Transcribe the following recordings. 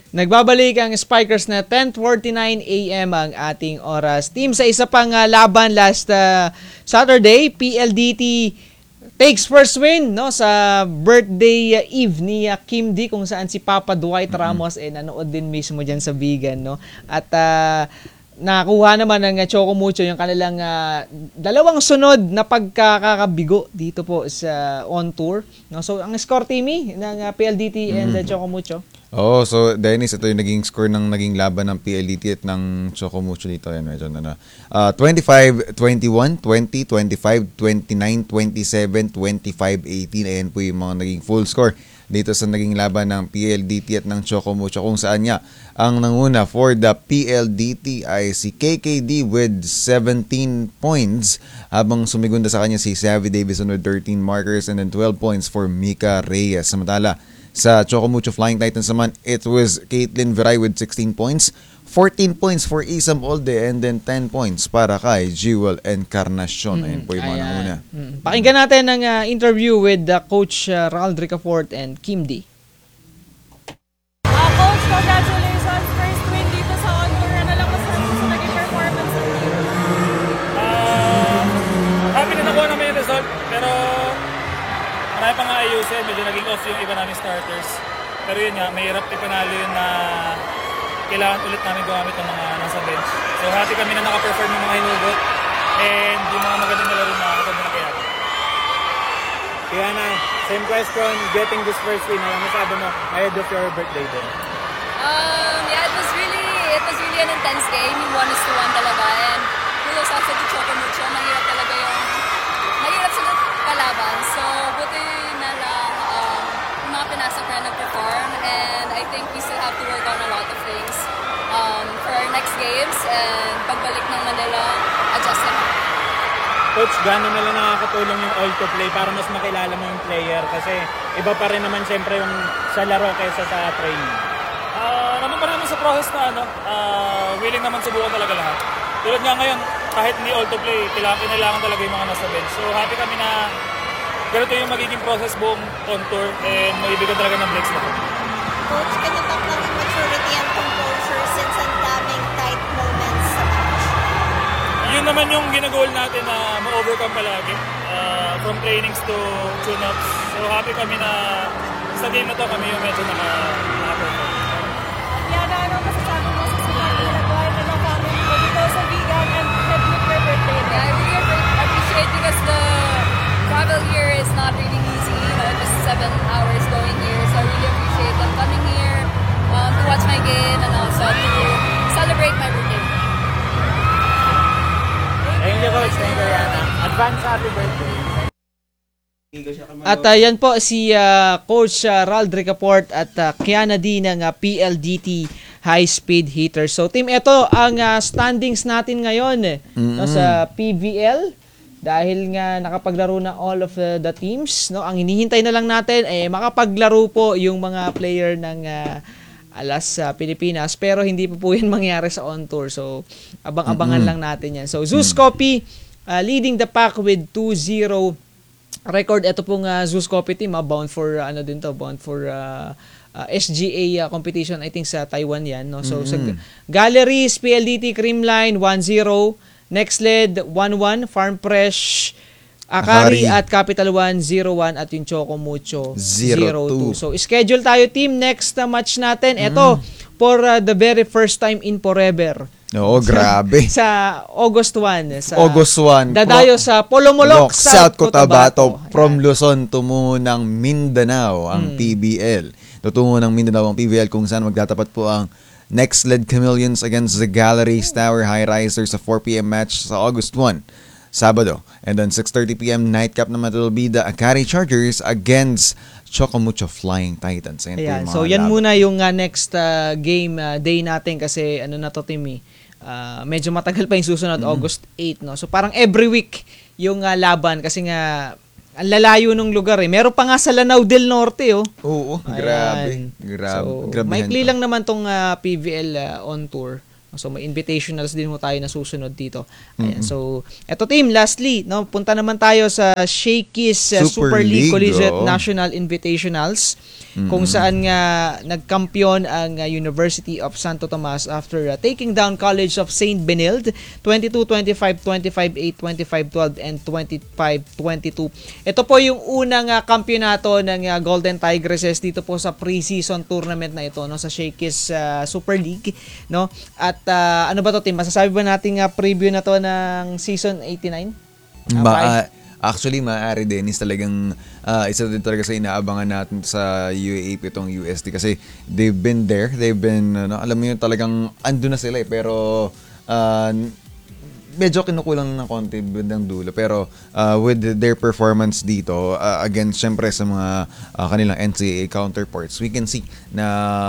Nagbabalik ang Spikers na 10:49 AM ang ating oras. Team, sa isa pang laban last Saturday, PLDT takes first win no sa birthday eve ni Kim D, kung saan si Papa Dwight Ramos nanood din mismo diyan sa Bigan, no. At nakuha naman ng Chocomucho yung kanilang dalawang sunod na pagkakabigo dito po sa on tour, no. So ang score, Timmy, ng PLDT and Chocomucho. Oh, so Dennis, ito yung naging score ng naging laban ng PLDT at ng Chocomucho dito. Ayan, medyo 25-21, 20, 25, 29, 27, 25, 18. Ayan po yung mga naging full score dito sa naging laban ng PLDT at ng Chocomucho, kung saan niya ang nanguna for the PLDT ay si KKD with 17 points, habang sumigunda sa kanya si Savvy Davison with 13 markers, and then 12 points for Mika Reyes. Samantala, sa Chocomucho Flying Titans naman, it was Caitlin Veray with 16 points, 14 points for Isam Olde, and then 10 points para kay Jewel Encarnacion. Ayan po yung mga nanguna. Pakinggan natin ang interview with Coach Ral Ricafort and Kim D. Coach, congratulations. First win dito sa on tour. Ano lang masarap sa naging performance ng team? Happy na nakuha namin yung result, pero marami pang ayusin. Medyo naging off yung iba namin starters. Pero yun nga, may hirap ipanalo yun na kailangan ulit namin gumamit ng mga nasa bench. So happy kami na naka-perform yung mga hinugot and yung mga magandang na laro na ito na kaya. Tiana, same question, getting this first win, ano masabi mo ahead of your birthday din? Yeah, it was really an intense game. Yung 1-1 talaga, and kulos also to Chocomucho. Mahirap sila kalaban. So, buti na lang yung mga pinasok na nag-perform, and I think we still have to work on a lot of things for our next games, and pagbalik ng Manila, adjust na. Coach, gano'n na lang nakakatulong yung all-to-play para mas makilala mo yung player, kasi iba pa rin naman siyempre yung sa laro kaysa sa training. Naman pa naman sa process na willing naman subukan talaga lahat. Tulad nga ngayon, kahit hindi all-to-play, kailangan talaga yung mga nasa bench. So happy kami na ganito yung magiging process buong on tour, and maibigyan talaga ng breaks lahat. Coach, can you talk lang yung maturity and composure since ang daming tight moments sa match? Yun naman yung ginagol natin na ma-overcome palagi. From trainings to tune-ups. So happy kami na sa game na to kami yung medyo naka-perform. Tiana, ano masasabi mo sa sinabi na buhay na ng family mo dito sa Bigan and head with your birthday? Yeah, I really appreciate because the travel here is not really easy. You know, just 7 hours going here. So I really appreciate them coming here to watch my game and also to celebrate my birthday. Thank you, Coach. Thank you, Tiana. Advance happy birthday. At yan po si Coach Ral Ricafort at Kiana D ng PLDT High Speed Hitters. So team, ito ang standings natin ngayon no, sa PVL. Dahil nga nakapaglaro na all of the teams, no, ang hinihintay na lang natin ay makapaglaro po yung mga player ng Alas Pilipinas, pero hindi po yan mangyari sa on tour. So abang-abangan lang natin yan. So Zeus Copy leading the pack with 2-0 record. Ito pong Zeus Copy team, bound for SGA competition, I think sa Taiwan yan, no. So sa Galleries, PLDT Creamline 1-0, Next Led 1-1, Farm Fresh Akari at Capital One 0-1, at yung Chocomucho 0-2. So schedule tayo, team, next match natin. Ito for the very first time in forever. Oo, grabe. Sa August 1. Sa August 1. Dadayo sa Polomolok, South Cotabato. From Luzon tumungo ng Mindanao ang PBL. Tutungo ng Mindanao ang PBL, kung saan magtatapat po ang Next Led Chameleons against the Galleries Tower High Risers sa 4 p.m. match sa August 1, Sabado. And then 6:30 p.m. nightcap naman to be the Akari Chargers against Chocomucho Flying Titans. Ayan, so yan muna yung next game day natin, kasi ano na to, Timmy, medyo matagal pa yung susunod, August 8, no? So parang every week yung laban, kasi nga ang lalayo ng lugar eh. Meron pa nga sa Lanao del Norte, oh. Oo, grabe. So, maikli lang naman tong PVL on tour. So may invitationals din mo tayo na susunod dito. Ayan. So eto team, lastly, no, punta naman tayo sa Shakey's Super League Collegiate National Invitationals, kung saan nga nagkampiyon ang University of Santo Tomas after taking down College of St. Benilde 22-25, 25-8, 25-12 and 25-22. Ito po yung unang kampyonato ng Golden Tigresses dito po sa pre-season tournament na ito, no, sa Shakey's Super League, no. At ano ba to team? Masasabi ba nating preview na to ng season 89? Actually, maaari din is talagang isa din talaga sa inaabangan natin sa UAAP itong UST kasi they've been there, alam mo yun, talagang ando na sila pero medyo kinukulang ng konti ng dulo, pero with their performance dito against syempre sa mga kanilang NCAA counterparts, we can see na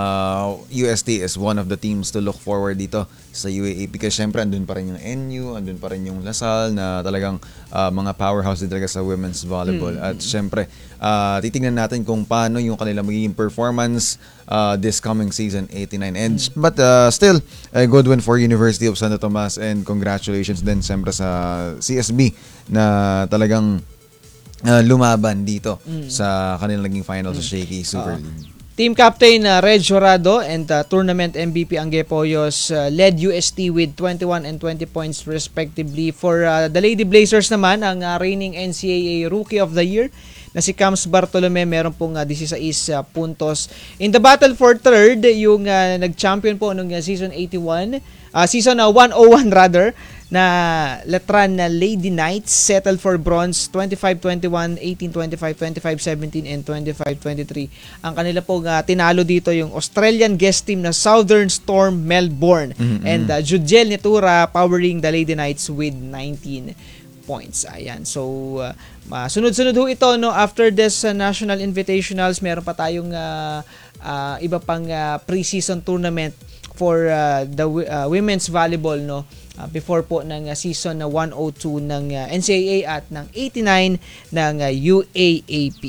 UST is one of the teams to look forward dito sa UAAP kasi syempre andun pa rin yung NU, andun pa rin yung Lasal na talagang mga powerhouse din talaga sa women's volleyball. At syempre titingnan natin kung paano yung kanilang magiging performance this coming season 89. And but still a good win for University of Santo Tomas, and congratulations din syempre sa CSB na talagang lumaban dito sa kanilang naging final sa Shakey Super League. Team captain Reg Jurado and tournament MVP Angge Poyos led UST with 21 and 20 points respectively. For the Lady Blazers naman, ang reigning NCAA Rookie of the Year na si Cams Bartolome, meron pong 16 puntos. In the battle for third, yung nag-champion po nung season 81, season 101 rather, na Letran na Lady Knights settled for bronze 25-21, 18-25, 25-17 and 25-23. Ang kanila po tinalo dito yung Australian guest team na Southern Storm Melbourne, and Judiel Netura powering the Lady Knights with 19 points. Ayan. So sunod-sunod ho ito, no, after this National Invitationals, meron pa tayong iba pang pre-season tournament for the women's volleyball, no, before po ng season na 102 ng NCAA at ng 89 ng UAAP.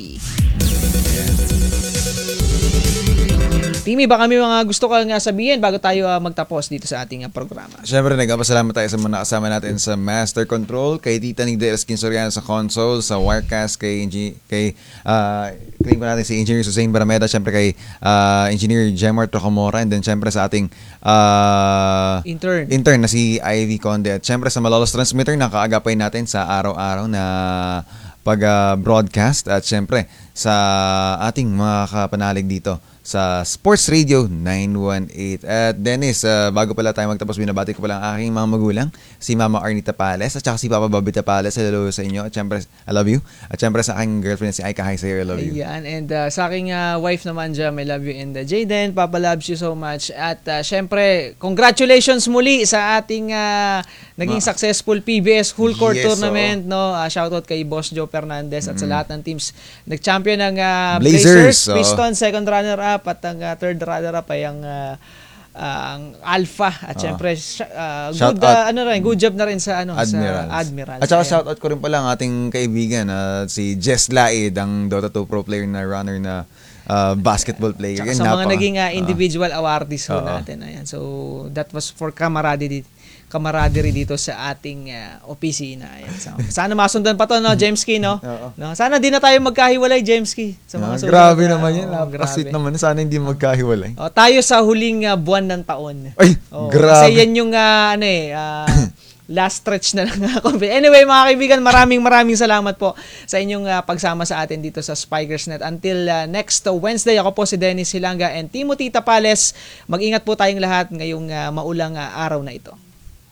Timmy, baka may mga gusto kang sabihin bago tayo magtapos dito sa ating programa. Siyempre, nagpapasalamat tayo sa mga nakasama natin sa Master Control, kay Tita Nigda Eskin Soriano sa console, sa Wirecast, kay claim ko natin si Engineer Susain Barameda, siyempre kay Engineer Jemar Trocamora, and then siyempre sa ating intern na si Ivy Conde, at siyempre sa Malolos Transmitter na kaagapay natin sa araw-araw na pag-broadcast, at siyempre sa ating mga kapanalig dito sa Sports Radio 918. At Dennis, bago pala tayo magtapos, binabati ko pala ang aking mga magulang, si Mama Arnita Pales at saka si Papa Bobby Pales. Hello sa inyo. At syempre, I love you. At syempre sa aking girlfriend si Aika, hi sa'yo, I love you. Ayan, and sa aking wife naman dyan, I love you. And Jayden, Papa loves you so much. At syempre, congratulations muli sa ating naging successful PBS Full Court Tournament. No? Shoutout kay Boss Joe Fernandez at sa lahat ng teams. Nag-champion ng Blazers, Pistons, second runner-up, at ang third runner-up ay ang Alpha. At syempre good job na rin sa Admirals. At saka shoutout ko rin pala ang ating kaibigan si Jess Laid, ang Dota 2 pro player na runner na basketball player. Tsaka sa mga naging individual awardees natin. Ayan. So that was for camaraderie dito sa ating opisina. Ayan. So, sana masundan pa to, no, James Key, no? No? Sana di na tayo magkahiwalay, James Key. Sa mga grabe naman yan. Napaka-sweet naman. Sana hindi magkahiwalay. Tayo sa huling buwan ng taon. Ay, grabe. Kasi yan yung last stretch na lang ako. Anyway, mga kaibigan, maraming salamat po sa inyong pagsama sa atin dito sa Spikersnet. Until next Wednesday, ako po si Dennis Hilanga and Timothy Tapales. Mag-ingat po tayong lahat ngayong maulang araw na ito.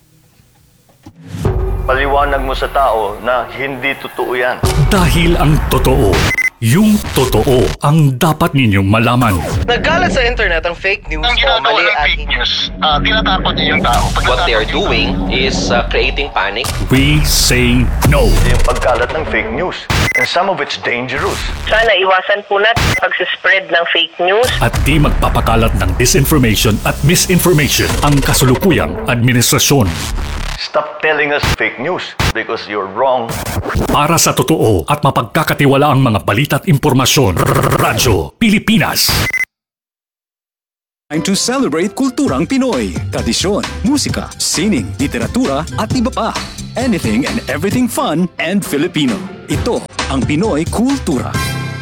Paliwanag mo sa tao na hindi totoo yan. Dahil ang totoo, yung totoo ang dapat ninyong malaman. Nagkalat sa internet ang fake news o mali at fake news. Tinatakot niyo yung tao. What they are doing is creating panic. We say no. Yung pagkalat ng fake news. And some of it's dangerous. Sana iwasan po natin pag-spread ng fake news. At di magpapakalat ng disinformation at misinformation ang kasulukuyang administrasyon. Stop telling us fake news because you're wrong. Para sa totoo at mapagkakatiwalaang mga balita at impormasyon, Radyo Pilipinas. Time to celebrate kulturang Pinoy, tradisyon, musika, sining, literatura at iba pa. Anything and everything fun and Filipino. Ito ang Pinoy Kultura.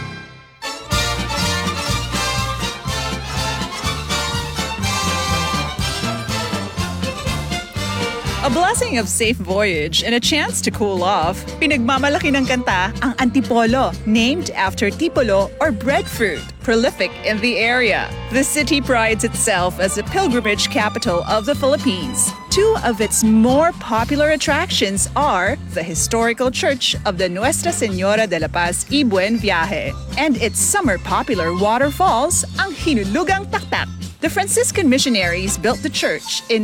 A blessing of safe voyage and a chance to cool off. Pinagmamalaki ng kanta ang Antipolo, named after tipolo or breadfruit, prolific in the area. The city prides itself as a pilgrimage capital of the Philippines. Two of its more popular attractions are the historical church of the Nuestra Señora de la Paz y Buen Viaje and its summer popular waterfalls, ang Hinulugang Taktak. The Franciscan missionaries built the church in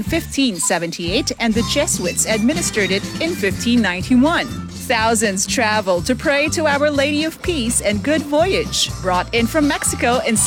1578 and the Jesuits administered it in 1591. Thousands traveled to pray to Our Lady of Peace and Good Voyage, brought in from Mexico in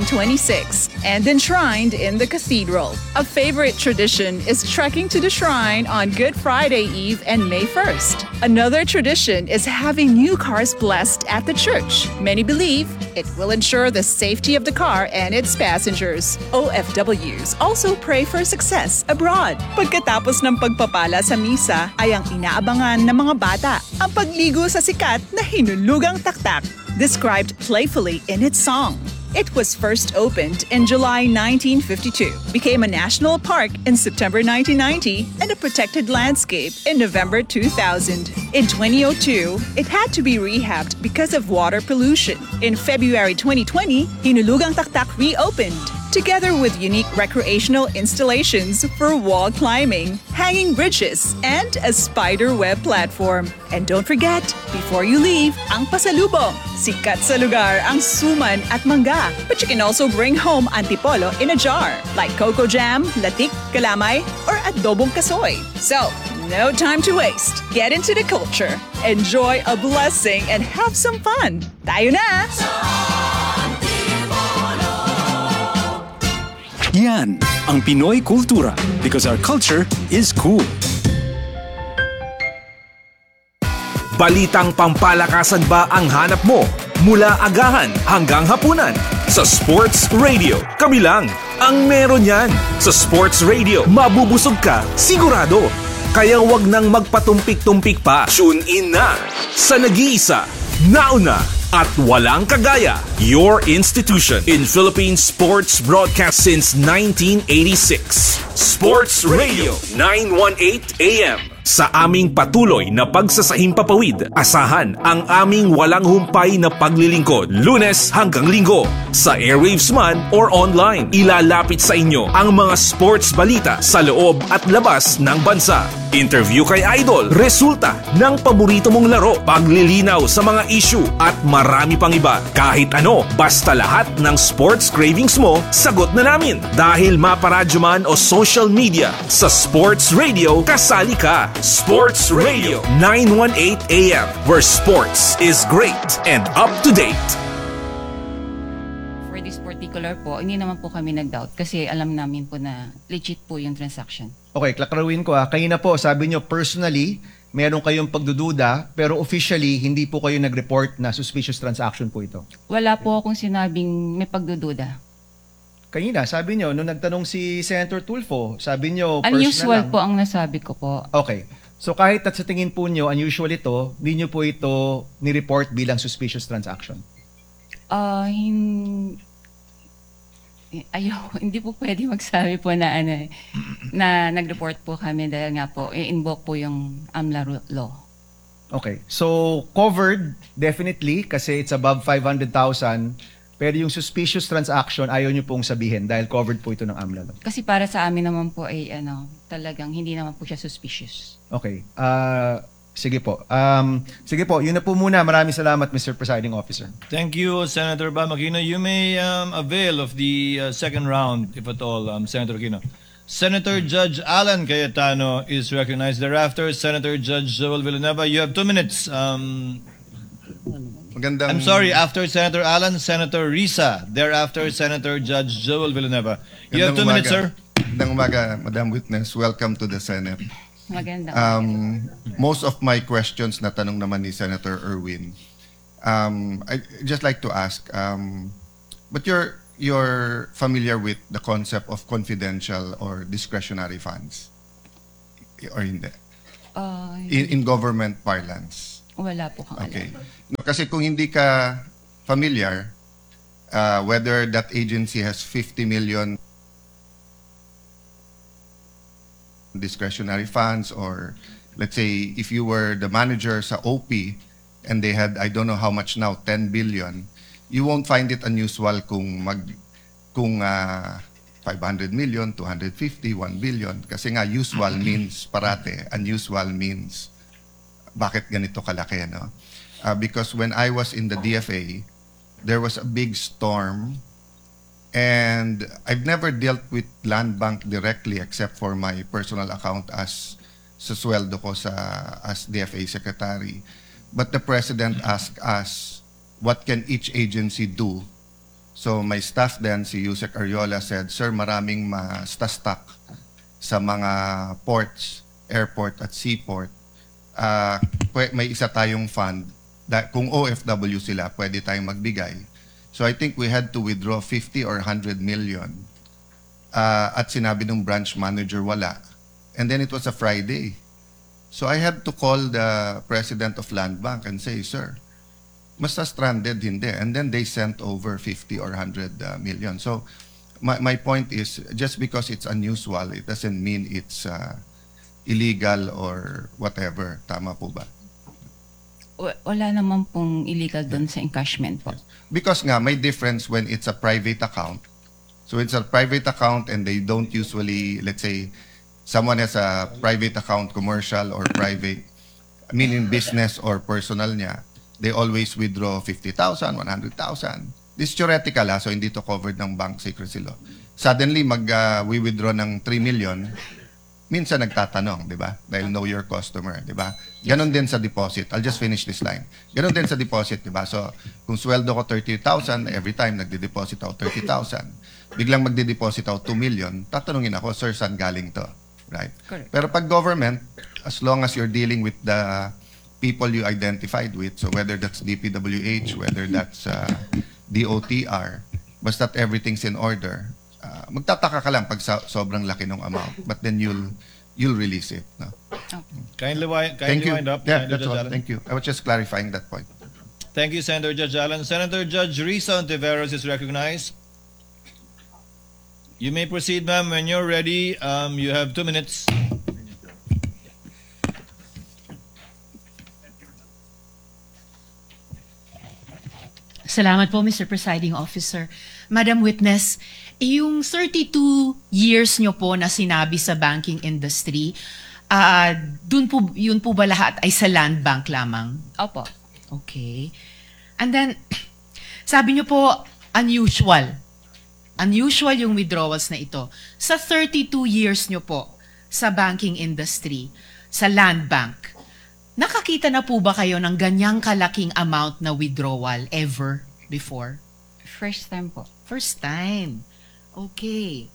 1626 and enshrined in the cathedral. A favorite tradition is trekking to the shrine on Good Friday Eve and May 1st. Another tradition is having new cars blessed at the church. Many believe it will ensure the safety of the car and its passengers. OFWs also pray for success abroad. Pagkatapos ng pagpapala sa misa ay ang inaabangan ng mga bata, ang pagligo sa sikat na Hinulugang Taktak, described playfully in its song. It was first opened in July 1952, became a national park in September 1990, and a protected landscape in November 2000. In 2002, it had to be rehabbed because of water pollution. In February 2020, Hinulugang Taktak reopened, together with unique recreational installations for wall climbing, hanging bridges, and a spider web platform. And don't forget, before you leave, ang pasalubong. Sikat sa lugar ang suman at mangga. But you can also bring home antipolo in a jar, like cocoa jam, latik, kalamay, or adobong kasoy. So, no time to waste. Get into the culture, enjoy a blessing, and have some fun. Tayo na! Yan ang Pinoy Kultura because our culture is cool. Balitang pampalakasan ba ang hanap mo? Mula agahan hanggang hapunan. Sa Sports Radio, kami lang ang meron yan. Sa Sports Radio, mabubusog ka, sigurado. Kaya wag nang magpatumpik-tumpik pa. Tune in na sa nag-iisa, nauna, at walang kagaya, your institution in Philippine sports broadcast since 1986. Sports Radio 918 AM. Sa aming patuloy na pagsasahimpapawid, asahan ang aming walang humpay na paglilingkod. Lunes hanggang Linggo, sa airwaves man or online. Ilalapit sa inyo ang mga sports balita sa loob at labas ng bansa. Interview kay Idol, resulta ng paborito mong laro, paglilinaw sa mga issue at marami pang iba. Kahit ano, basta lahat ng sports cravings mo, sagot na namin. Dahil maparadyo man o social media, sa Sports Radio, kasali ka. Sports Radio 918 AM, where sports is great and up to date. For this particular po, hindi naman po kami nag-doubt kasi alam namin po na legit po yung transaction. Okay, klaklaruin ko Kanina po, sabi nyo personally, meron kayong pagdududa, pero officially, hindi po kayo nag-report na suspicious transaction po ito. Wala po akong sinabing may pagdududa. Kanina, sabi nyo, nung nagtanong si Senator Tulfo, sabi nyo personal unusual lang. po ang nasabi ko po. Okay. So kahit at sa tingin po nyo, unusual ito, hindi nyo po ito ni-report bilang suspicious transaction? Hindi po pwede magsabi po na na nag-report po kami dahil nga po i-invoke po yung AMLA law. Okay. So covered definitely kasi it's above 500,000, pero yung suspicious transaction ayaw nyo pong sabihin dahil covered po ito ng AMLA law. Kasi para sa amin naman po ay talagang hindi naman po siya suspicious. Okay. Sige po. Sige po, yun na po muna. Maraming salamat, Mr. Presiding Officer. Thank you, Senator Bam Aquino. You may avail of the second round, if at all, Senator Aquino. Senator Judge Alan Cayetano is recognized. Thereafter, Senator Judge Joel Villanueva. You have 2 minutes. I'm sorry, after Senator Alan, Senator Risa. Thereafter, Senator Judge Joel Villanueva. You have 2 minutes, sir. Magandang umaga, Madam Witness. Welcome to the Senate. Magandang most of my questions na tanong naman ni Senator Erwin. I'd just like to ask, but you're familiar with the concept of confidential or discretionary funds? Or hindi? In government parlance. Wala po kang Okay. alam. No, kasi kung hindi ka familiar, whether that agency has 50 million discretionary funds, or let's say if you were the manager sa OP and they had, I don't know how much now, 10 billion, you won't find it unusual kung 500 million, 250, 1 billion. Kasi nga usual means parate, unusual means bakit ganito kalaki, no? Because when I was in the DFA, there was a big storm, and I've never dealt with Land Bank directly except for my personal account as sa sweldo ko as DFA secretary. But the president asked us, what can each agency do? So my staff then, si Yusek Ariola, said, Sir, maraming ma-stuck sa mga ports, airport at seaport. May isa tayong fund. Kung OFW sila, pwede tayong magbigay. So I think we had to withdraw 50 or 100 million. At sinabi ng branch manager, wala. And then it was a Friday. So I had to call the president of Land Bank and say, Sir, basta stranded, hindi. And then they sent over 50 or 100 million. So my point is, just because it's unusual, it doesn't mean it's illegal or whatever. Tama po ba? Wala naman pong illegal doon sa encashment po. Because nga, may difference when it's a private account. So it's a private account and they don't usually, let's say, someone has a private account, commercial or private, meaning business or personal niya, they always withdraw 50,000, 100,000. This is theoretical, so hindi to covered ng bank secrecy law. Suddenly, we withdraw ng 3 million, minsan nagtatanong, di ba? Dahil know your customer, di ba? Ganon din sa deposit. I'll just finish this line. Ganon din sa deposit, di ba? So, kung sweldo ko 30,000, every time nagde-deposit ako 30,000. Biglang magde-deposit ako 2 million, tatanungin ako, Sir, saan galing to? Right? Correct. Pero pag government, as long as you're dealing with the people you identified with, so whether that's DPWH, whether that's DOTR, basta't everything's in order, magtataka ka lang pag sobrang laki ng amount, but then you'll release it. No? Kindly Thank you. wind up. Yeah, Senator that's Judge all. Allen. Thank you. I was just clarifying that point. Thank you, Senator Judge Allen. Senator Judge Risa Ontiveros is recognized. You may proceed, ma'am. When you're ready, you have 2 minutes. Salamat po, Mr. Presiding Officer. Madam Witness, yung 32 years nyo po na sinabi sa banking industry, yun po ba lahat ay sa Land Bank lamang? Opo. Okay. And then, sabi nyo po, unusual. Unusual yung withdrawals na ito. Sa 32 years nyo po sa banking industry, sa Land Bank, nakakita na po ba kayo ng ganyang kalaking amount na withdrawal ever before? First time po. First time. Okay.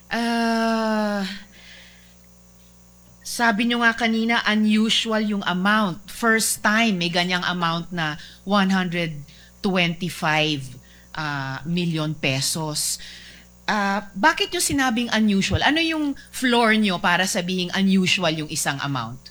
Sabi nyo nga kanina, unusual yung amount. First time, may ganyang amount na 125 million pesos. Bakit nyo sinabing unusual? Ano yung floor nyo para sabihing unusual yung isang amount?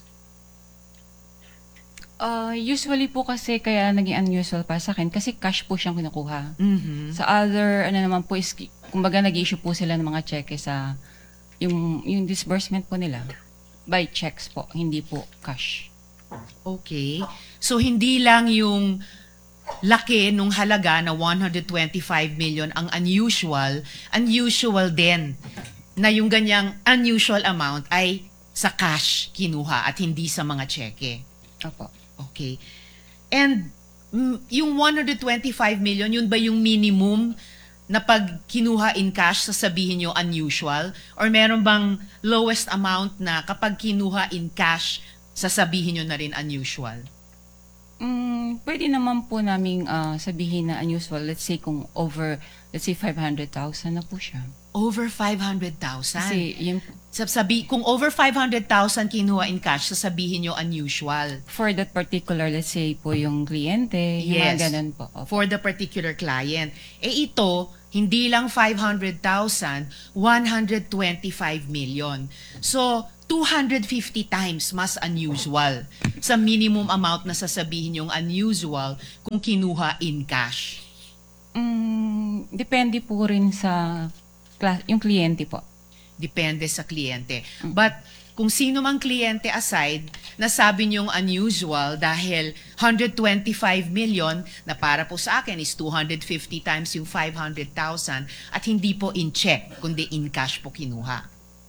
Usually po kasi kaya naging unusual para sa akin kasi cash po siyang kinukuha. Mm-hmm. Sa other, naman po is, kumbaga nag-issue po sila ng mga cheque sa, yung disbursement po nila, by checks po, hindi po cash. Okay. So, hindi lang yung laki nung halaga na 125 million ang unusual din na yung ganyang unusual amount ay sa cash kinuha at hindi sa mga cheque. Opo. Okay. And yung 125 million, yun ba yung minimum na pag kinuha in cash, sasabihin nyo unusual? Or meron bang lowest amount na kapag kinuha in cash, sasabihin nyo na rin unusual? Pwede naman po naming sabihin na unusual. Let's say kung over let's say 500,000 na po siya. Over 500,000. Kasi yung Kung over 500,000 kinuha in cash, sasabihin nyo unusual. for that particular, let's say po yung kliyente, yung mga ganun po. Opo. For the particular client. Ito, hindi lang 500,000, 125 million. So, 250 times mas unusual sa minimum amount na sasabihin yung unusual kung kinuha in cash. Depende po rin sa yung kliyente po. Depende sa kliyente. But kung sino mang kliyente aside, nasabi niyong unusual dahil 125 million na para po sa akin is 250 times yung 500,000 at hindi po in check, kundi in cash po kinuha.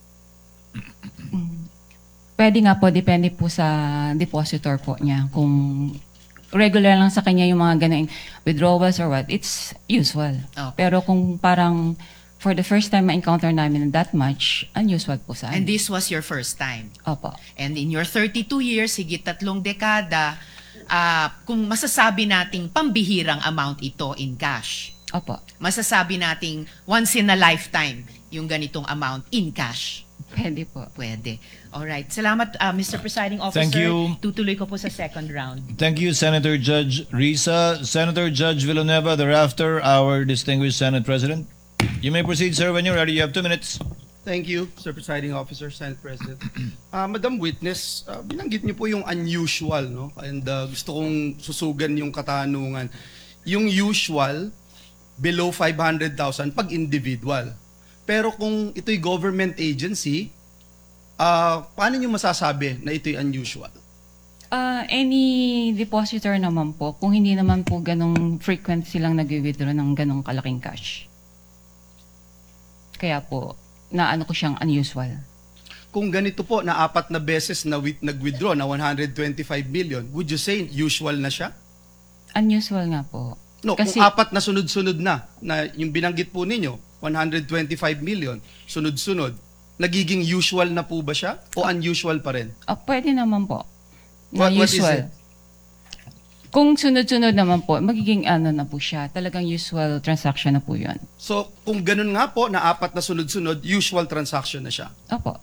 Pwede nga po, depende po sa depositor po niya. Kung regular lang sa kanya yung mga ganun withdrawals or what, it's usual. Okay. Pero kung parang for the first time ma-encounter namin that much, unusual po sa And amin. this was your first time. Opo. And in your 32 years, higit 3 dekada, kung masasabi nating pambihirang amount ito in cash. Opo. Masasabi nating once in a lifetime yung ganitong amount in cash. Pwede po. Pwede. Alright. Salamat, Mr. Presiding Officer. Thank you. Tutuloy ko po sa second round. Thank you, Senator Judge Risa. Senator Judge Villanueva, thereafter, our distinguished Senate President. You may proceed, sir, when you're ready. You have 2 minutes. Thank you, Sir Presiding Officer, Senate President. Madam Witness, binanggit niyo po yung unusual, no? And gusto kong susugan yung katanungan. Yung usual, below 500,000 pag individual. Pero kung ito'y government agency, paano niyo masasabi na ito'y unusual? Any depositor naman po, kung hindi naman po ganong frequent silang nag-withdraw ng ganong kalaking cash. Kaya po, naano ko siyang unusual. Kung ganito po, na 4 na beses na nag-withdraw na 125 million, would you say usual na siya? Unusual nga po. No, Kasi, kung 4 na sunod-sunod na yung binanggit po ninyo, 125 million, sunod-sunod, nagiging usual na po ba siya? O unusual pa rin? pwede naman po. What is usual. it? Kung sunod-sunod naman po, magiging ano na po siya. Talagang usual transaction na po yun. So, kung ganun nga po, na 4 na sunod-sunod, usual transaction na siya. Opo.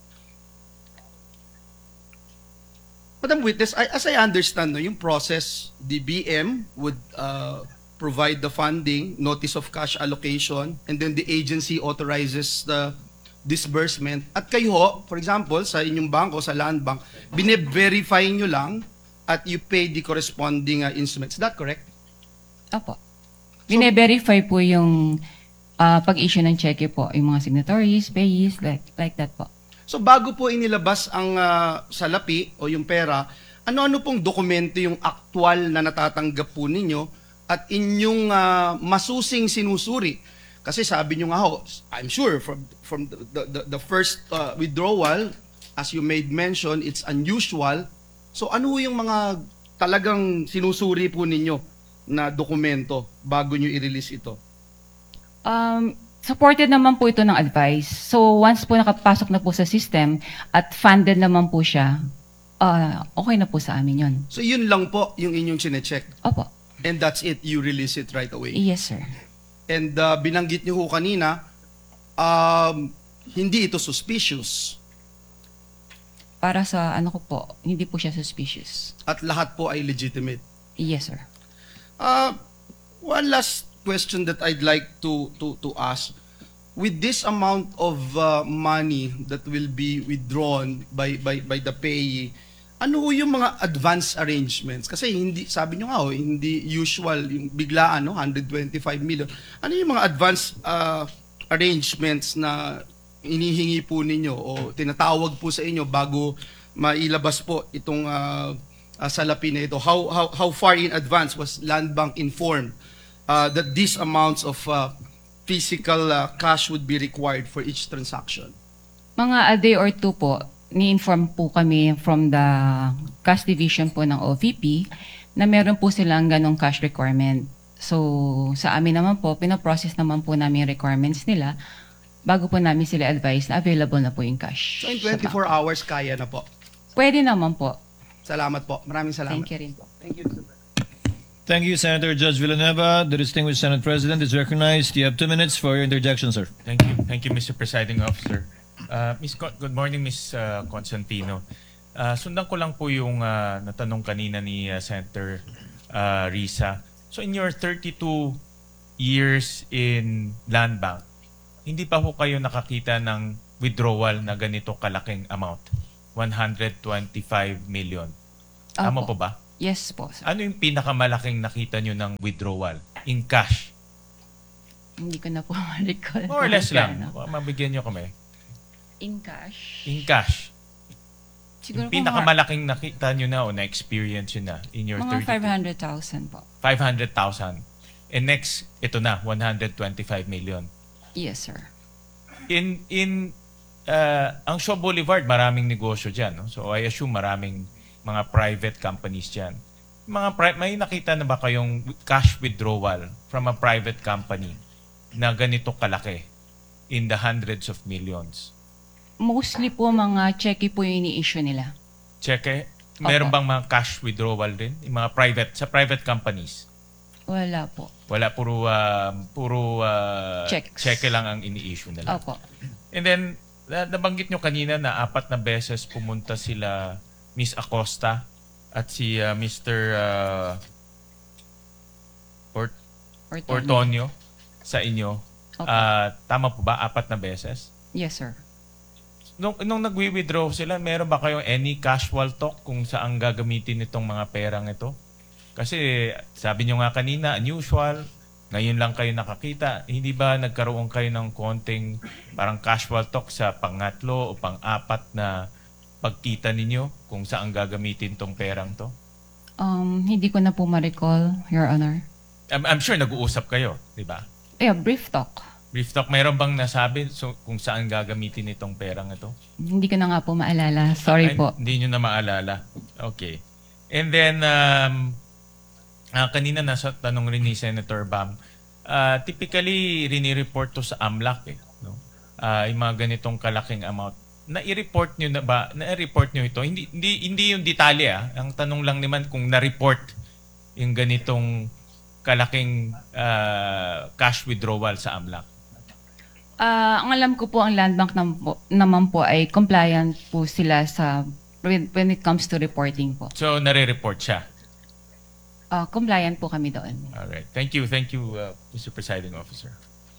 Madam Witness, as I understand, no, yung process, the BM would provide the funding, notice of cash allocation, and then the agency authorizes the disbursement. At kayo, for example, sa inyong bangko, sa Land Bank, bine-verify nyo lang at you pay the corresponding instruments. Is that correct? Opo. Bine-verify po yung pag-issue ng cheque po, yung mga signatories, payees, like that po. So bago po inilabas ang salapi o yung pera, ano-ano pong dokumento yung aktual na natatanggap po ninyo at inyong masusing sinusuri? Kasi sabi nyo nga ho, I'm sure from the first withdrawal, as you made mention, it's unusual. So ano yung mga talagang sinusuri po ninyo na dokumento bago nyo i-release ito? Supported naman po ito ng advice. So once po nakapasok na po sa system at funded naman po siya, okay na po sa amin yun. So yun lang po yung inyong chinecheck? Opo. And that's it, you release it right away? Yes, sir. And binanggit niyo ho kanina, hindi ito suspicious. Para sa ano ko po, hindi po siya suspicious. At lahat po ay legitimate? Yes, sir. One last question that I'd like to ask. With this amount of money that will be withdrawn by the payee, ano ho yung mga advance arrangements? Kasi hindi, sabi nyo nga ho, hindi usual, yung biglaan, no? 125 million. Ano yung mga advance arrangements na inihingi po ninyo o tinatawag po sa inyo bago mailabas po itong salapi na ito? How far in advance was Land Bank informed that these amounts of physical cash would be required for each transaction? Mga a day or two po, ni-inform po kami from the cash division po ng OVP na meron po silang ganong cash requirement. So, sa amin naman po, pinaprocess naman po namin yung requirements nila bago po namin sila advise na available na po yung cash. So, in 24 hours, kaya na po? Pwede naman po. Salamat po. Maraming salamat. Thank you rin po. Thank you. Thank you, Senator Judge Villanueva. The distinguished Senate President is recognized. You have 2 minutes for your interjection, sir. Thank you. Thank you, Mr. Presiding Officer. Good morning, Ms. Constantino. Sundan ko lang po yung natanong kanina ni Senator Risa. So in your 32 years in Land Bank, hindi pa po kayo nakakita ng withdrawal na ganito kalaking amount? 125 million. Tama po ba? Yes po, sir. Ano yung pinakamalaking nakita nyo ng withdrawal in cash? Hindi ko na po ma-recall. More or less lang. Mabigyan nyo kami. In cash? In cash. Siguro yung pinakamalaking nakita nyo na o na-experience nyo na in your mga 32? 500,000 po. 500,000. And next, ito na, 125 million. Yes, sir. Ang Shaw Boulevard, maraming negosyo dyan. No? So I assume maraming mga private companies dyan. May nakita na ba kayong cash withdrawal from a private company na ganito kalaki in the hundreds of millions? Mostly po mga cheque po yung ini-issue nila. Cheque? Meron bang mga cash withdrawal din? Yung mga sa private companies? Wala po. Wala, puro cheque lang ang ini-issue nila. Opo. And then, nabanggit nyo kanina na 4 na beses pumunta sila Miss Acosta at si Mr. Ortonio sa inyo. Tama po ba? 4 na beses? Yes, sir. Nung nagwi-withdraw sila, meron ba kayong any casual talk kung saan gagamitin itong mga perang ito? Kasi sabi nyo nga kanina, unusual, ngayon lang kayo nakakita. Hindi ba nagkaroon kayo ng konting parang casual talk sa pangatlo o pang-4 na pagkita ninyo kung saan gagamitin tong perang to? Hindi ko na po ma-recall, Your Honor. I'm sure nag-uusap kayo, di ba? Yeah, brief talk. Brief talk. Mayroon bang nasabi kung saan gagamitin itong perang ito? Hindi ko na nga po maalala. Sorry po. Hindi nyo na maalala. Okay. And then, kanina nasa tanong rin ni Senator Bam, typically rini-report to sa AMLAC no? Yung mga ganitong kalaking amount. Na-report nyo na ba? Na-report nyo ito? Hindi yung detalye Ang tanong lang naman kung na-report yung ganitong kalaking cash withdrawal sa AMLAC. Ang alam ko po, ang Land Bank naman po ay compliant po sila when it comes to reporting po. So, nare-report siya? Compliant po kami doon. Alright. Thank you, Mr. Presiding Officer.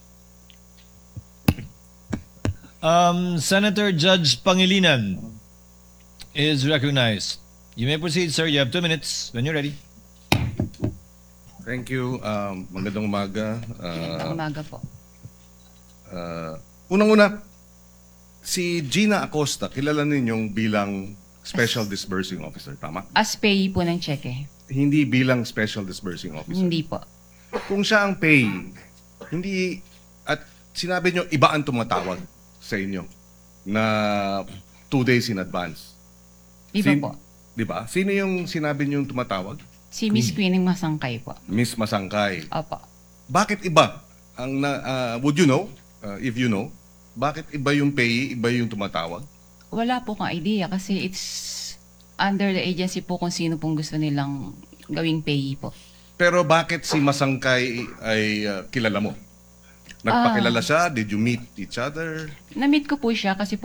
Senator Judge Pangilinan is recognized. You may proceed, sir. You have 2 minutes when you're ready. Thank you. Magandang umaga. Magandang umaga po. Unang-una, si Gina Acosta, kilala ninyong bilang Special Disbursing Officer, tama? As payee po ng cheque. Hindi bilang Special Disbursing Officer? Hindi po. Kung siya ang payee, hindi, at sinabi nyo, iba ang tumatawag sa inyo na 2 days in advance. Iba po. Di ba? Sino yung sinabi nyo yung tumatawag? Si Miss Queenie Masangkay po. Miss Masangkay. Opo. Bakit iba? Would you know, if you know, bakit iba yung payee, iba yung tumatawag? Wala po kong idea kasi it's under the agency po kung sino pong gusto nilang gawing payee po. Pero bakit si Masangkay ay kilala mo? Nagpakilala siya? Did you meet each other? Na-meet ko po siya kasi po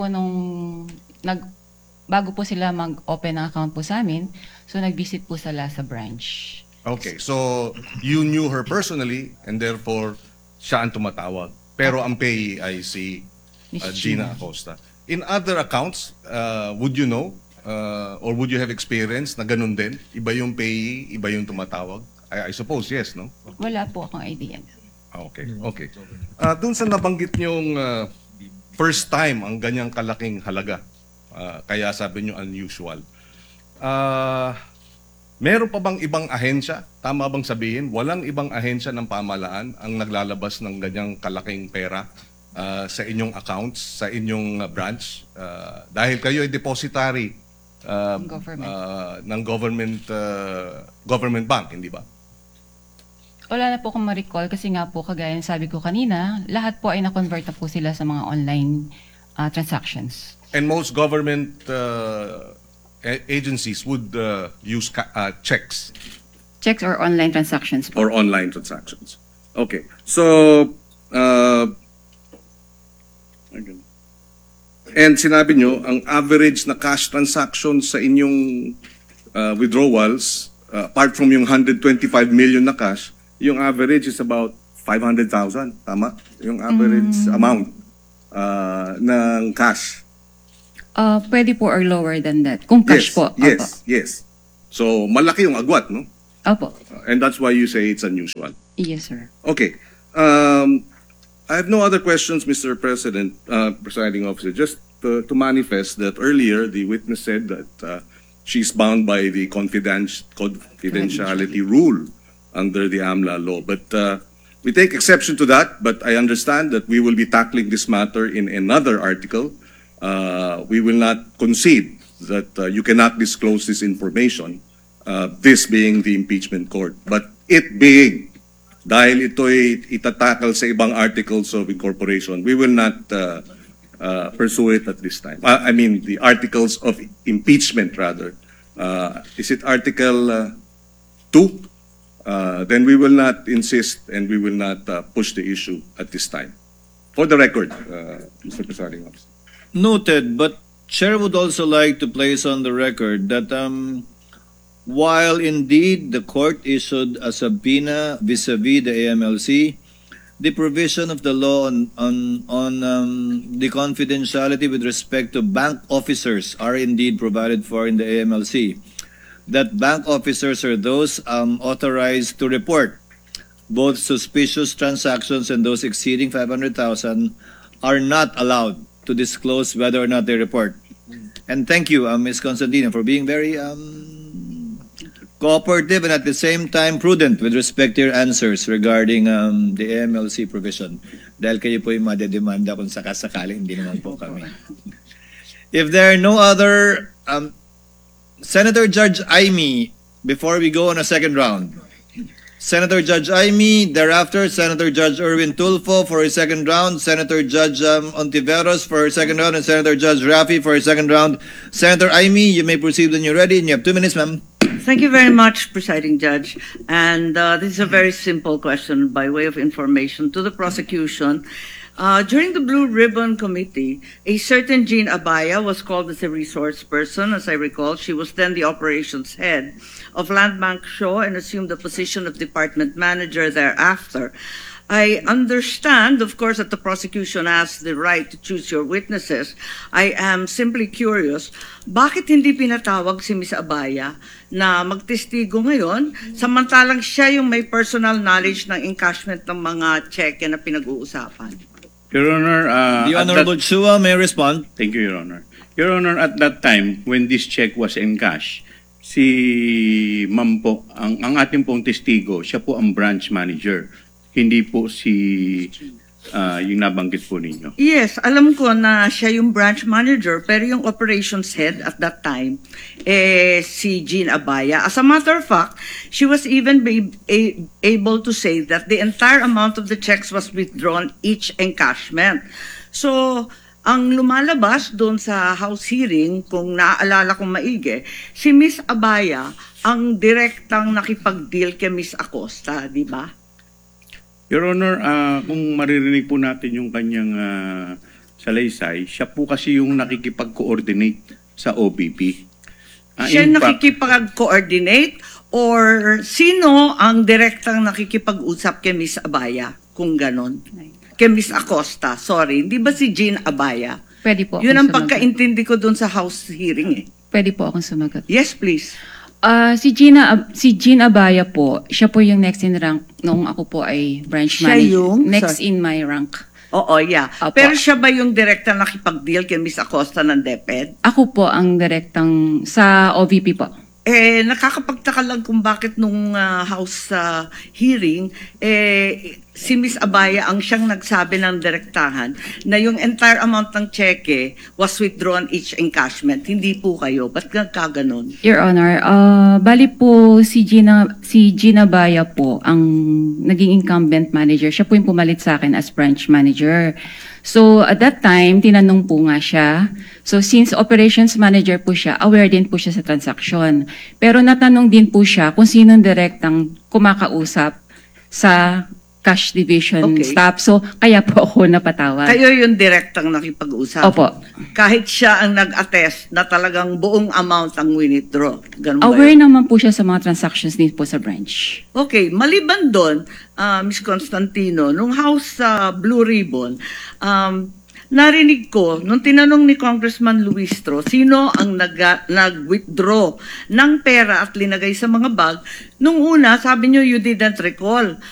bago po sila mag-open ng account po sa amin, so nag-visit po sila sa branch. Okay, so you knew her personally and therefore siya ang tumatawag. Pero ang payee ay si Gina Acosta. In other accounts, would you know or would you have experience na ganun din? Iba yung payee, iba yung tumatawag? I suppose yes, no? Wala po akong idea. Okay, okay. Doon sa nabanggit niyong first time ang ganyang kalaking halaga, kaya sabi niyo unusual. Meron pa bang ibang ahensya? Tama bang sabihin, walang ibang ahensya ng pamahalaan ang naglalabas ng ganyang kalaking pera sa inyong accounts, sa inyong branch? Dahil kayo ay depositary ng government bank, hindi ba? Wala na po akong ma-recall kasi nga po, kagaya ng sabi ko kanina, lahat po ay na-convert na po sila sa mga online transactions. And most government agencies would use checks Checks or online transactions po. or online transactions. Okay. So, and sinabi nyo, ang average na cash transaction sa inyong withdrawals, apart from yung 125 million na cash, yung average is about 500,000. Tama? Yung average amount ng cash. Pwede po or lower than that. Kung cash po. Yes, Opo. yes. So, malaki yung agwat, no? Opo. And that's why you say it's unusual. Yes, sir. Okay. I have no other questions, Mr. President, Presiding Officer. Just to manifest that earlier, the witness said that she's bound by the confidentiality rule under the AMLA law. But we take exception to that, but I understand that we will be tackling this matter in another article. We will not concede that you cannot disclose this information, this being the impeachment court. But it being, dahil ito'y itatakal sa ibang articles of incorporation, we will not pursue it at this time. I mean, the articles of impeachment, rather. Is it Article 2? Then we will not insist and we will not push the issue at this time. For the record, Mr. Presiding Officer. Noted, but Chair would also like to place on the record that while indeed the court issued a subpoena vis-a-vis the AMLC, the provision of the law on the confidentiality with respect to bank officers are indeed provided for in the AMLC. That bank officers are those authorized to report both suspicious transactions and those exceeding 500,000 are not allowed to disclose whether or not they report. And thank you, Ms. Constantino, for being very cooperative and at the same time prudent with respect to your answers regarding the AMLC provision. Dahil kayo po yung madedemanda kung sakasakaling hindi naman po kami. If there are no other... Senator Judge Aimee, before we go on a second round. Senator Judge Aimee, thereafter Senator Judge Erwin Tulfo for a second round, Senator Judge Ontiveros for a second round, and Senator Judge Rafi for a second round. Senator Aimee, you may proceed when you're ready, and you have 2 minutes, ma'am. Thank you very much, Presiding Judge. And this is a very simple question by way of information to the prosecution. During the Blue Ribbon Committee, a certain Jean Abaya was called as a resource person. As I recall, she was then the operations head of Land Bank Shaw and assumed the position of department manager thereafter. I understand, of course, that the prosecution has the right to choose your witnesses. I am simply curious, bakit hindi pinatawag si Ms. Abaya na magtestigo ngayon, samantalang siya yung may personal knowledge ng encashment ng mga cheque na pinag-uusapan? Your Honor, the Honorable Chua may respond. Thank you, Your Honor. Your Honor, at that time, when this check was encashed, si Ma'am po, ang ating pong testigo, siya po ang branch manager. Hindi po si yung nabanggit po ninyo. Yes, alam ko na siya yung branch manager, pero yung operations head at that time, si Jean Abaya. As a matter of fact, she was even able to say that the entire amount of the checks was withdrawn each encashment. So, ang lumalabas doon sa House hearing, kung naaalala kong maigi, si Ms. Abaya ang direktang nakipag-deal kay Ms. Acosta, di ba? Your Honor, kung maririnig po natin yung kanyang salaysay, siya po kasi yung nakikipag-coordinate sa OBP. Siya nakikipag-coordinate or sino ang direktang nakikipag-usap kay Ms. Abaya, kung ganon? Kay Ms. Acosta, sorry. Hindi ba si Jean Abaya? Pwede po. Yun ang pagkaintindi ko dun sa House hearing eh. Pwede po akong sumagot. Yes, please. Si Jean Abaya po, siya po yung next in rank nung ako po ay branch Siya manager. yung? Next in my rank. Oo, yeah. Opo. Pero siya ba yung direkta nakipag-deal kay Ms. Acosta ng DepEd? Ako po ang direktang sa OVP po. Nakakapagtaka lang kung bakit nung House hearing, si Miss Abaya ang siyang nagsabi ng direktahan na yung entire amount ng cheque was withdrawn each encashment. Hindi po kayo. Ba't kaganon? Your Honor, bali po si Gina Baya po ang naging incumbent manager. Siya po yung pumalit sa akin as branch manager. So at that time, tinanong po nga siya. So since operations manager po siya, aware din po siya sa transaction. Pero natanong din po siya kung sinong direktang kumakausap sa cash division staff. So, kaya po ako napatawag. Kayo yung direktang nakipag-usap? Opo. Kahit siya ang nag-attest na talagang buong amount ang withdraw. Ganun ba Aware yun? naman po siya sa mga transactions din po sa branch. Okay, maliban doon, Ms. Constantino, nung House Blue Ribbon, narinig ko, nung tinanong ni Congressman Luistro, sino ang nag-withdraw ng pera at linagay sa mga bag, nung una, sabi niyo you didn't recall.